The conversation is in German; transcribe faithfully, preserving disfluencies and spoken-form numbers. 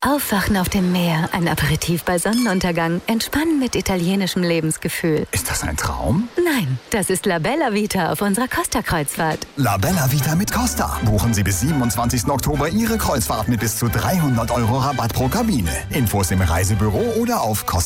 Aufwachen auf dem Meer, ein Aperitif bei Sonnenuntergang, entspannen mit italienischem Lebensgefühl. Ist das ein Traum? Nein, das ist La Bella Vita auf unserer Costa-Kreuzfahrt. La Bella Vita mit Costa. Buchen Sie bis siebenundzwanzigsten Oktober Ihre Kreuzfahrt mit bis zu dreihundert Euro Rabatt pro Kabine. Infos im Reisebüro oder auf costa.